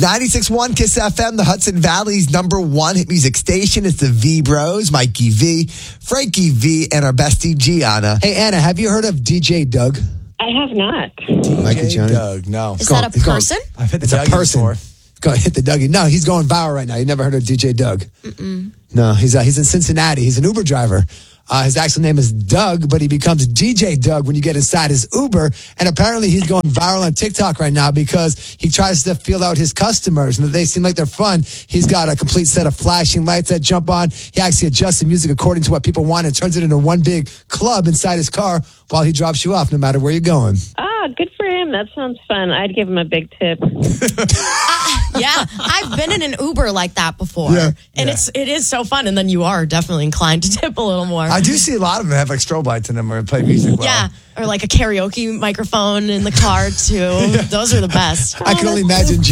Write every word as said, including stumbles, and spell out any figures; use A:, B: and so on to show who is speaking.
A: ninety-six point one Kiss F M, the Hudson Valley's number one hit music station. It's the V Bros, Mikey V, Frankie V, and our bestie Gianna.
B: Hey, Anna, have you heard of D J Doug?
C: I have not.
B: Mikey
A: D J Doug, no.
D: Is
B: Going-
D: that a
B: he's going-
D: person?
A: I've hit the
B: It's a
A: Dougie
B: person.
A: before.
B: Go hit the Dougie. No, he's going viral right now. You never heard of D J Doug? Mm-mm. No, he's uh, he's in Cincinnati. He's an Uber driver. Uh, his actual name is Doug, but he becomes D J Doug when you get inside his Uber. And apparently he's going viral on TikTok right now because he tries to feel out his customers and they seem like they're fun. He's got a complete set of flashing lights that jump on. He actually adjusts the music according to what people want and turns it into one big club inside his car while he drops you off no matter where you're going.
C: Ah, good for him. That sounds fun. I'd give him a big tip.
D: Yeah, I've been in an Uber like that before,
B: Yeah.
D: and
A: Yeah.
D: it's it is so fun. And then you are definitely inclined to tip a little more.
A: I do see a lot of them have like strobe lights in them where they play music well.
D: Yeah, or like a karaoke microphone in the car too. Those are the best.
B: I can only imagine